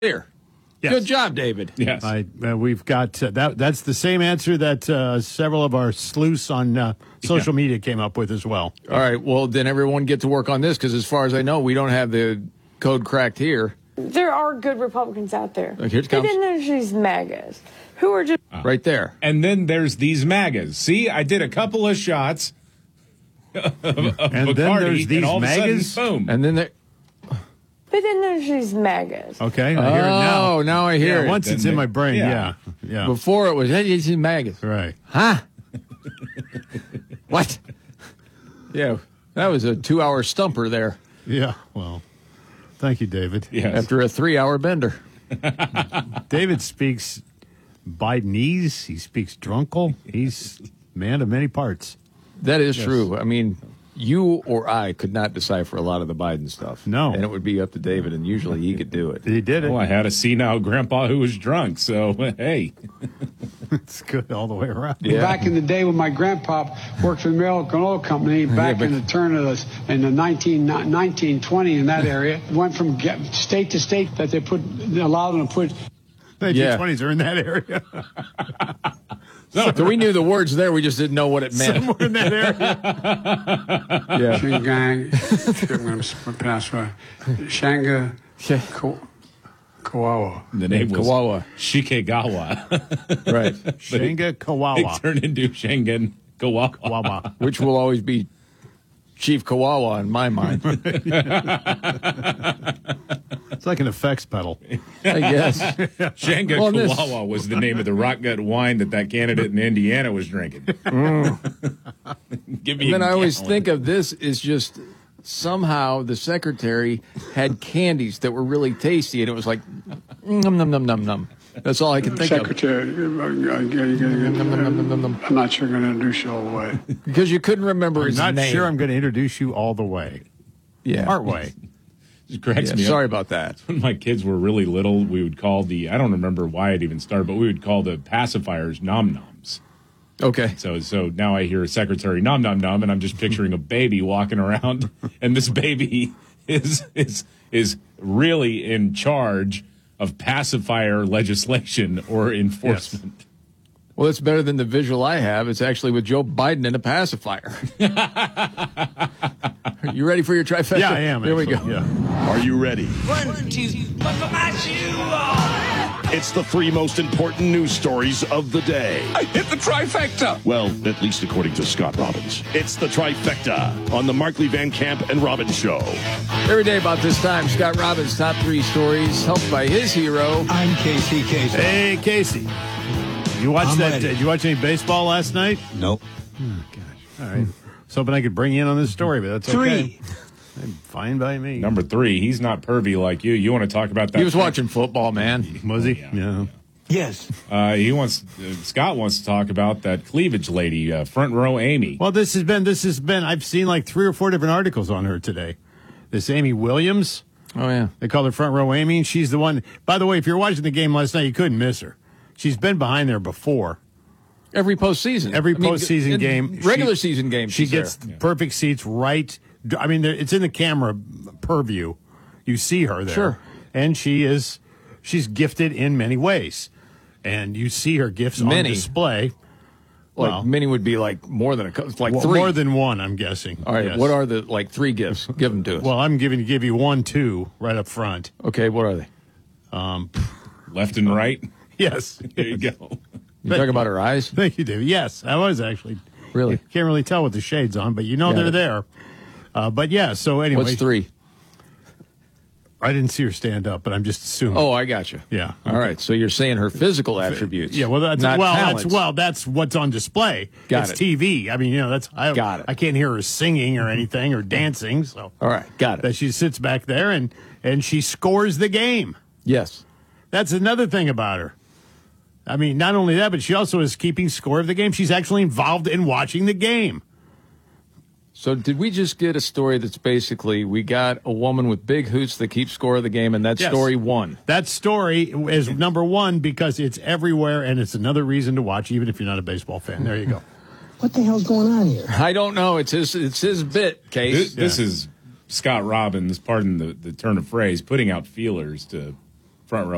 Here. Yes. Good job, David. Yes. We've got that's the same answer that several of our sleuths on social media came up with as well. All right. Well, then everyone get to work on this because as far as I know, we don't have the code cracked here. There are good Republicans out there. Here it comes. But then there's these MAGAs who are just right there. And then there's these MAGAs. See, I did a couple of shots of And Bacardi, then there's these and all MAGAs? of a sudden, boom. And then there. But then there's these MAGAs. Okay, I hear it now. Oh, now I hear Yeah, it. once it's in my brain, yeah. yeah. Before it was, hey, it's in maggots. Right. Huh? What? Yeah, that was a 2-hour stumper there Yeah, well, thank you, David. Yes. after a 3-hour bender. David speaks Bidenese. He speaks drunkle. He's man of many parts. That is true. I mean, you or I could not decipher a lot of the Biden stuff. No. And it would be up to David, and usually he could do it. He did it. Well, I had a senile grandpa who was drunk, so hey. It's good all the way around. Yeah. Back in the day when my grandpa worked for the American Oil Company, back but- in the turn of in the 1920 in that area, went from state to state that they allowed them to put. 1920s are in that area. So we knew the words there, we just didn't know what it meant. Somewhere in that area. Yeah. Shingang, I'm going to pronounce right. Shanga Kawawa. The name was Kawawa. Shikegawa. Right. Shanga It Kawawa. turned into Schengen Kawawa. Kawawa. Which will always be Chief Kawawa in my mind, It's like an effects pedal. I guess. Shanga Well, this- Kawawa was the name of the rock gut wine that candidate in Indiana was drinking. Give me And then a I always gallon. think of this as just somehow the secretary had candies that were really tasty, and it was like, num, num, num, num, num. That's all I can think Secretary, of. I'm not sure I'm going to introduce you all the way. Because you couldn't remember I'm his not name. sure I'm going to introduce you all the way. Yeah. Part way. It cracks Yeah, me up. sorry about that. When my kids were really little, we would call I don't remember why it even started, but we would call the pacifiers nom-noms. Okay. So now I hear a secretary nom nom nom, and I'm just picturing a baby walking around, and this baby is really in charge of pacifier legislation or enforcement. Well, it's better than the visual I have. It's actually with Joe Biden in a pacifier. You ready for your trifecta? Yeah, I am. Here we go. actually. Yeah. Are you ready? 1, 2, buckle my shoe on. It's the 3 most important news stories of the day. I hit the trifecta. Well, at least according to Scott Robbins. It's the trifecta on the Markley Van Camp and Robbins Show. Every day about this time, Scott Robbins' top 3 stories, helped by his hero. I'm Casey Kasem. Hey, Casey. You watched I'm that? ready. Did you watch any baseball last night? Nope. All right. Was hoping I could bring you in on this story, but that's okay. 3. Fine by me. Number 3, he's not pervy like you. You want to talk about that? He was watching football, man. Was he? Yeah. Yes. Scott wants to talk about that cleavage lady, front row Amy. Well, this has been. I've seen like 3 or 4 different articles on her today. This Amy Williams. Oh, yeah. They call her front row Amy, and she's the one. By the way, if you're watching the game last night, you couldn't miss her. She's been behind there before. Every postseason. Every postseason game. Regular season game. She she's gets there. the perfect seats right. I mean, it's in the camera purview. You see her there. Sure. And she's gifted in many ways. And you see her gifts on Many. display. Like, Well, many would be like more than like well, 3. more than one, I'm guessing. All right. Yes. What are the 3 gifts? Give them to us. Well, I'm give you 1, 2 right up front. Okay. What are they? Left and right. Yes. There you go. You talking about her eyes? Thank you, David. Yes, I was actually. Really? You can't really tell with the shades on, but you know Got they're it. there. But yeah, so anyway. What's 3? I didn't see her stand up, but I'm just assuming. Oh, I got you. Yeah. All right. So you're saying her physical attributes. Yeah, well, not talents. that's what's on display. Got it's it. TV. I mean, I Got it. I can't hear her singing or anything or dancing. So All right. Got it. that she sits back there and she scores the game. Yes. That's another thing about her. I mean, not only that, but she also is keeping score of the game. She's actually involved in watching the game. So did we just get a story that's basically we got a woman with big hoots that keeps score of the game, and that Yes. story won? That story is number 1 because it's everywhere, and it's another reason to watch, even if you're not a baseball fan. There you go. What the hell's going on here? I don't know. It's his bit, Case. This is Scott Robbins, pardon the turn of phrase, putting out feelers to front row